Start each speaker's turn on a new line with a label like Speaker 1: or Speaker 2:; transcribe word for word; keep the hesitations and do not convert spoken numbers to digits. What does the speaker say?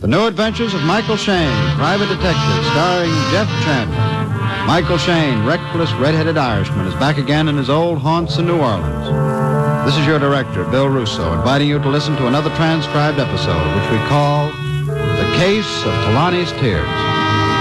Speaker 1: The New Adventures of Michael Shayne, Private Detective, starring Jeff Chandler. Michael Shayne, reckless red-headed Irishman, is back again in his old haunts in New Orleans. This is your director, Bill Russo, inviting you to listen to another transcribed episode, which we call The Case of Talani's Tears.